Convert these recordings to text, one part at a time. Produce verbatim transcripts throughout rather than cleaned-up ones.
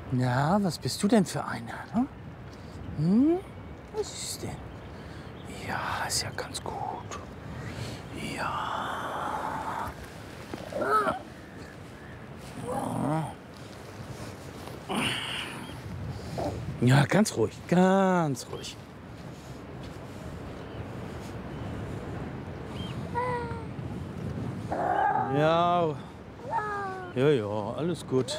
Na, was bist du denn für einer, ne? Hm? Was ist denn? Ja, ist ja ganz gut. Ja. Ja, ganz ruhig, ganz ruhig. Ja, ja, ja, alles gut.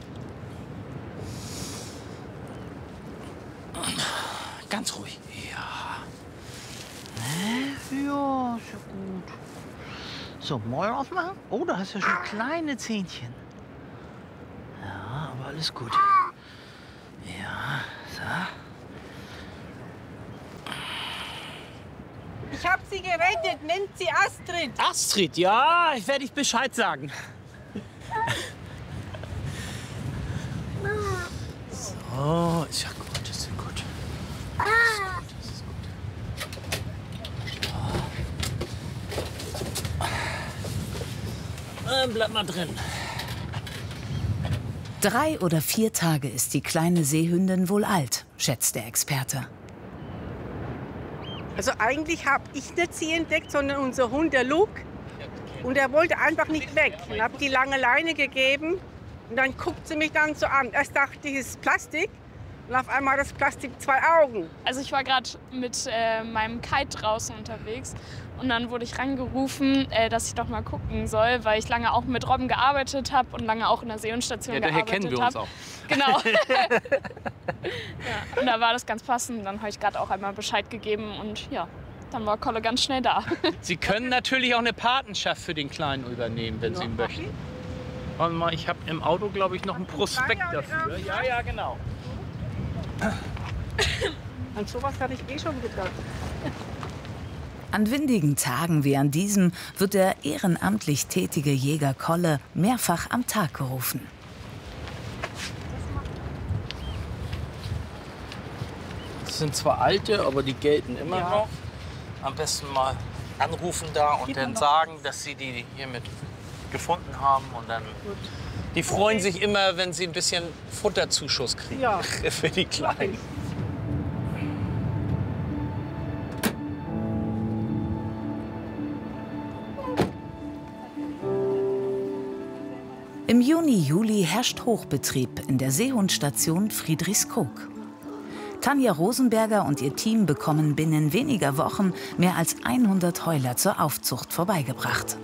Ganz ruhig. Ja. Ne? Ja, ist ja gut. So, Maul aufmachen. Oh, da hast du ja schon kleine Zähnchen. Ja, aber alles gut. Ja, so. Ich habe Sie gerettet. Nennt sie Astrid. Astrid, ja, ich werde dich Bescheid sagen. So, ist ja gut, ist ja gut. Das ist gut, das ist gut. Äh, bleib mal drin. Drei oder vier Tage ist die kleine Seehündin wohl alt, schätzt der Experte. Also eigentlich habe ich nicht sie entdeckt, sondern unser Hund, der Luke. Und er wollte einfach nicht weg. Ich habe die lange Leine gegeben und dann guckt sie mich dann so an. Erst dachte ich, es ist Plastik und auf einmal hat das Plastik zwei Augen. Also ich war gerade mit äh, meinem Kite draußen unterwegs und dann wurde ich rangerufen, äh, dass ich doch mal gucken soll, weil ich lange auch mit Robben gearbeitet habe und lange auch in der Seehundstation Ja, daher gearbeitet habe. kennen wir uns auch. Genau. Ja, und da war das ganz passend. Dann habe ich gerade auch einmal Bescheid gegeben und ja, dann war Kolle ganz schnell da. Sie können natürlich auch eine Patenschaft für den Kleinen übernehmen, wenn Ja, Sie mach möchten. ich. Warte mal, ich habe im Auto, glaube ich, noch einen Prospekt Frage, dafür. ähm, Ja, ja, genau. An sowas hatte ich eh schon gedacht. An windigen Tagen wie an diesem wird der ehrenamtlich tätige Jäger Kolle mehrfach am Tag gerufen. Das sind zwar alte, aber die gelten immer Ja. noch. Am besten mal anrufen da und Gib dann mir noch sagen, dass Sie die hiermit gefunden haben. Und dann, die freuen sich immer, wenn sie ein bisschen Futterzuschuss kriegen Ja. für die Kleinen. Im Juni, Juli herrscht Hochbetrieb in der Seehundstation Friedrichskoog. Tanja Rosenberger und ihr Team bekommen binnen weniger Wochen mehr als hundert Heuler zur Aufzucht vorbeigebracht.